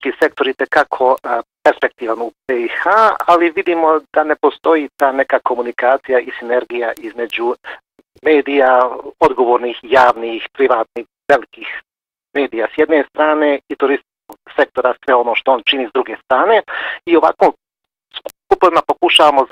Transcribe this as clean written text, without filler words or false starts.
turistički sektor itekako perspektivan u BiH, ali vidimo da ne postoji ta neka komunikacija i sinergija između medija, odgovornih, javnih, privatnih, velikih medija s jedne strane i turističkog sektora, sve ono što on čini s druge strane. I ovako skupovima pokušavamo